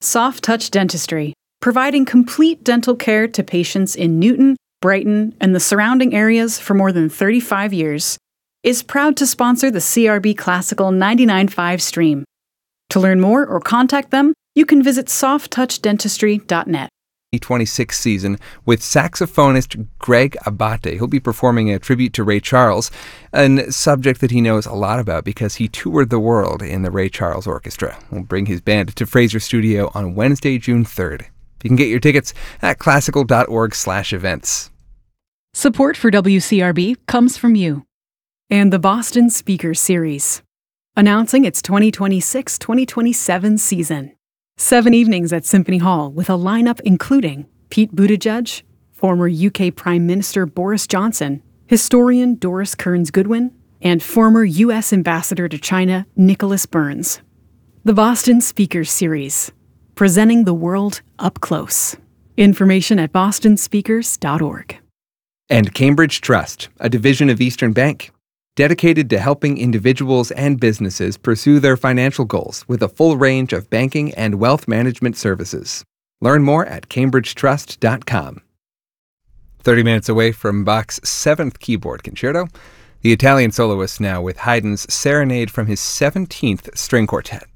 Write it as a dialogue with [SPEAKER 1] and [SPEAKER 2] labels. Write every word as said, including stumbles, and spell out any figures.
[SPEAKER 1] Soft Touch Dentistry, providing complete dental care to patients in Newton, Brighton, and the surrounding areas for more than thirty-five years, is proud to sponsor the C R B Classical ninety-nine point five stream. To learn more or contact them, you can visit soft touch dentistry dot net.
[SPEAKER 2] twenty-six season with saxophonist Greg Abate. He'll be performing a tribute to Ray Charles, a subject that he knows a lot about because he toured the world in the Ray Charles Orchestra. We'll bring his band to Fraser Studio on Wednesday, June third. You can get your tickets at classical dot org slash events.
[SPEAKER 1] Support for W C R B comes from you and the Boston Speaker Series, announcing its twenty twenty-six twenty twenty-seven season. Seven evenings at Symphony Hall with a lineup including Pete Buttigieg, former U K Prime Minister Boris Johnson, historian Doris Kearns Goodwin, and former U S Ambassador to China Nicholas Burns. The Boston Speakers Series, presenting the world up close. Information at boston speakers dot org.
[SPEAKER 2] And Cambridge Trust, a division of Eastern Bank, dedicated to helping individuals and businesses pursue their financial goals with a full range of banking and wealth management services. Learn more at cambridge trust dot com. thirty minutes away from Bach's seventh keyboard concerto, the Italian soloist now with Haydn's Serenade from his seventeenth string quartet.